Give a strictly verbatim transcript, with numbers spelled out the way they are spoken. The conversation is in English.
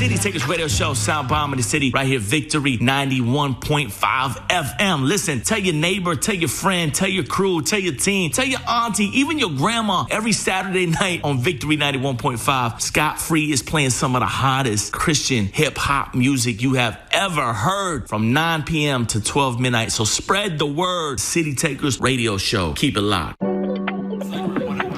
City Takers Radio Show, Sound Bomb in the City, right here, Victory ninety-one point five F M. Listen, tell your neighbor, tell your friend, tell your crew, tell your team, tell your auntie, even your grandma. Every Saturday night on Victory ninety-one point five, Scott Free is playing some of the hottest Christian hip-hop music you have ever heard from nine p.m. to twelve midnight. So spread the word. City Takers Radio Show. Keep it locked.